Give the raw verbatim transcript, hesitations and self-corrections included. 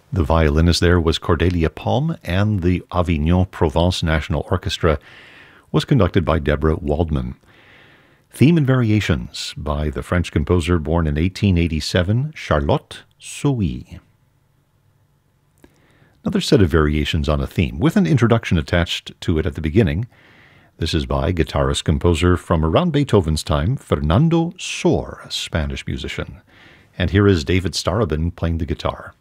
The violinist there was Cordelia Palm, and the Avignon Provence National Orchestra was conducted by Deborah Waldman. Theme and Variations by the French composer born in eighteen eighty-seven, Charlotte Sohi. Another set of variations on a theme, with an introduction attached to it at the beginning. This is by guitarist-composer from around Beethoven's time, Fernando Sor, a Spanish musician. And here is David Starobin playing the guitar.